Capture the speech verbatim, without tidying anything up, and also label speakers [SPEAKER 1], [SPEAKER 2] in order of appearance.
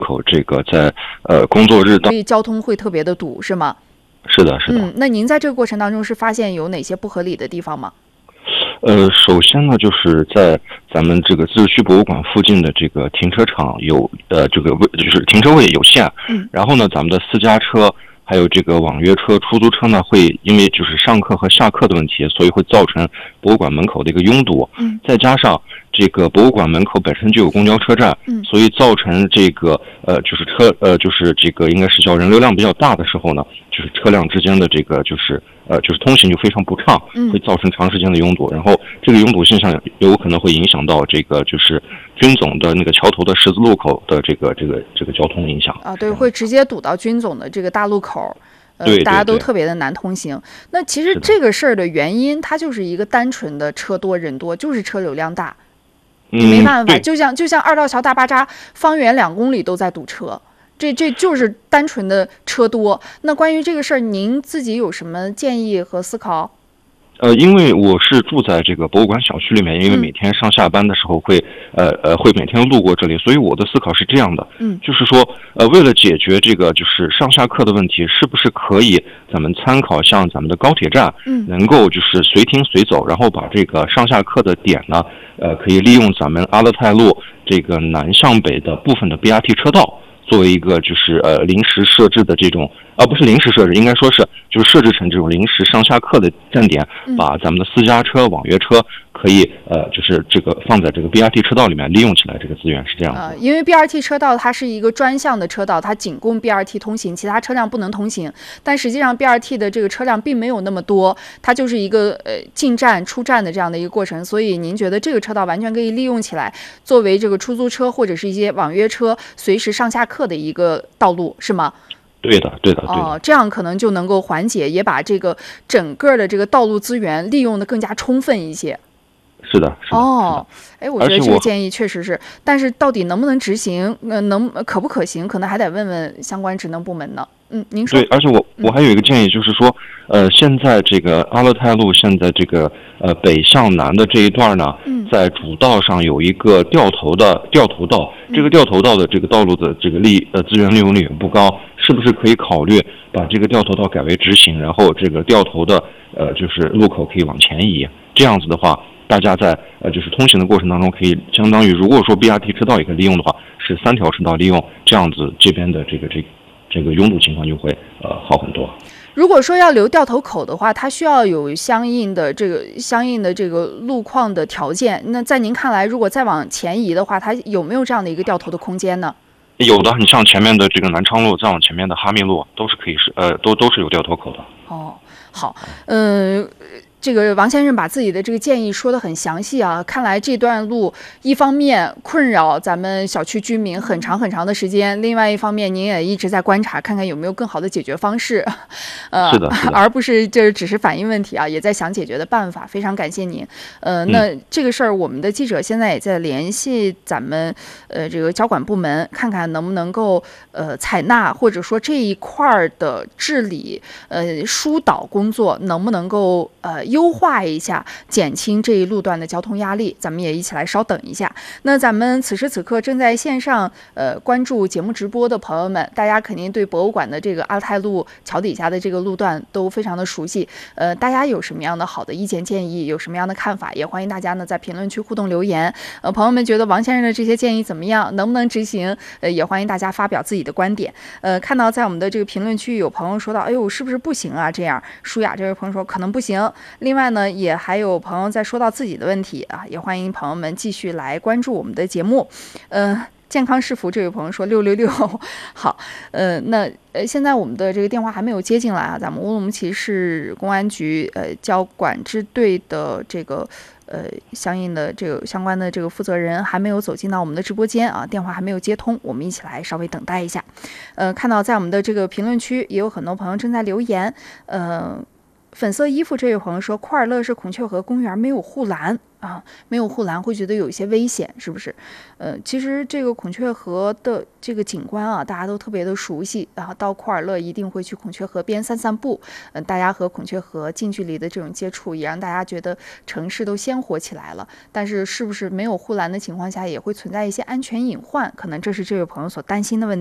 [SPEAKER 1] 口这个在呃工作日当，
[SPEAKER 2] 所以交通会特别的堵，是吗？
[SPEAKER 1] 是的，是的。
[SPEAKER 2] 嗯，那您在这个过程当中是发现有哪些不合理的地方吗？
[SPEAKER 1] 呃，首先呢，就是在咱们这个自治区博物馆附近的这个停车场有呃这个位，就是停车位有限。
[SPEAKER 2] 嗯。
[SPEAKER 1] 然后呢，咱们的私家车还有这个网约车、出租车呢，会因为就是上课和下课的问题，所以会造成博物馆门口的一个拥堵。
[SPEAKER 2] 嗯。
[SPEAKER 1] 再加上这个博物馆门口本身就有公交车站，
[SPEAKER 2] 嗯，
[SPEAKER 1] 所以造成这个呃就是车呃就是这个应该是叫人流量比较大的时候呢，就是车辆之间的这个就是呃就是通行就非常不畅，会造成长时间的拥堵。然后这个拥堵现象有可能会影响到这个就是军总的那个桥头的十字路口的这个这个这个交通影响
[SPEAKER 2] 啊，对，会直接堵到军总的这个大路口。呃，
[SPEAKER 1] 对对对，
[SPEAKER 2] 大家都特别的难通行。那其实这个事儿的原因，它就是一个单纯的车多人多，就是车流量大。
[SPEAKER 1] 嗯，
[SPEAKER 2] 没办法，就像就像二道桥大巴扎，方圆两公里都在堵车，这这就是单纯的车多。那关于这个事儿，您自己有什么建议和思考？
[SPEAKER 1] 呃，因为我是住在这个博物馆小区里面，因为每天上下班的时候会，呃呃，会每天路过这里，所以我的思考是这样的，
[SPEAKER 2] 嗯，
[SPEAKER 1] 就是说，呃，为了解决这个就是上下课的问题，是不是可以咱们参考像咱们的高铁站，
[SPEAKER 2] 嗯，
[SPEAKER 1] 能够就是随停随走，然后把这个上下课的点呢，呃，可以利用咱们阿勒泰路这个南向北的部分的 B R T 车道，作为一个就是呃临时设置的这种，而、呃、不是临时设置，应该说是就是设置成这种临时上下课的站点，把咱们的私家车、网约车可以呃就是这个放在这个 B R T 车道里面利用起来，这个资源是这样的。
[SPEAKER 2] 呃，因为 B R T 车道它是一个专项的车道，它仅供 B R T 通行，其他车辆不能通行。但实际上 B R T 的这个车辆并没有那么多，它就是一个呃进站出站的这样的一个过程。所以您觉得这个车道完全可以利用起来，作为这个出租车或者是一些网约车随时上下课的一个道路，是吗？
[SPEAKER 1] 对的，对的，对的。
[SPEAKER 2] 哦，这样可能就能够缓解，也把这个整个的这个道路资源利用的更加充分一些。
[SPEAKER 1] 是的，是的。
[SPEAKER 2] 哦，哎，我觉得这个建议确实是，但是到底能不能执行，呃，能可不可行，可能还得问问相关职能部门呢。嗯，您说。
[SPEAKER 1] 对，而且我我还有一个建议，就是说，呃，现在这个阿勒泰路现在这个呃北向南的这一段呢，
[SPEAKER 2] 嗯，
[SPEAKER 1] 在主道上有一个掉头的掉头道，这个掉头道的这个道路的这个利呃资源利用率也不高，是不是可以考虑把这个掉头道改为直行，然后这个掉头的呃就是路口可以往前移，这样子的话，大家在呃就是通行的过程当中，可以相当于如果说 B R T 车道也可以利用的话，是三条车道利用，这样子这边的这个这个。这个拥堵情况就会呃好很多。
[SPEAKER 2] 如果说要留掉头口的话，它需要有相应的这个相应的这个路况的条件。那在您看来，如果再往前移的话，它有没有这样的一个掉头的空间呢？
[SPEAKER 1] 有的，你像前面的这个南昌路，再往前面的哈密路，都是可以是呃都都是有掉头口的。
[SPEAKER 2] 哦，好，嗯、呃。这个王先生把自己的这个建议说得很详细啊，看来这段路一方面困扰咱们小区居民很长很长的时间，另外一方面您也一直在观察，看看有没有更好的解决方式，呃，
[SPEAKER 1] 是的，是的，
[SPEAKER 2] 而不是这只是反映问题啊，也在想解决的办法。非常感谢您。呃，那这个事儿，我们的记者现在也在联系咱们呃这个交管部门，看看能不能够呃采纳，或者说这一块的治理呃疏导工作能不能够呃。优化一下，减轻这一路段的交通压力，咱们也一起来稍等一下。那咱们此时此刻正在线上呃关注节目直播的朋友们，大家肯定对博物馆的这个阿勒泰路桥底下的这个路段都非常的熟悉。呃，大家有什么样的好的意见建议，有什么样的看法，也欢迎大家呢在评论区互动留言。呃，朋友们觉得王先生的这些建议怎么样，能不能执行？呃，也欢迎大家发表自己的观点。呃，看到在我们的这个评论区有朋友说到，哎呦，是不是不行啊？这样，舒雅这位朋友说可能不行。另外呢，也还有朋友在说到自己的问题啊，也欢迎朋友们继续来关注我们的节目。呃，健康是福这位朋友说六六六，好，呃，那呃现在我们的这个电话还没有接进来啊，咱们乌鲁木齐市公安局呃交管支队的这个呃相应的这个相关的这个负责人还没有走进到我们的直播间啊，电话还没有接通，我们一起来稍微等待一下。呃，看到在我们的这个评论区也有很多朋友正在留言，呃。粉色衣服这位朋友说，库尔勒市孔雀河公园没有护栏啊，没有护栏会觉得有一些危险，是不是？呃，其实这个孔雀河的这个景观啊，大家都特别的熟悉，然后到库尔勒一定会去孔雀河边散散步，嗯、呃，大家和孔雀河近距离的这种接触，也让大家觉得城市都鲜活起来了。但是，是不是没有护栏的情况下，也会存在一些安全隐患？可能这是这位朋友所担心的问题。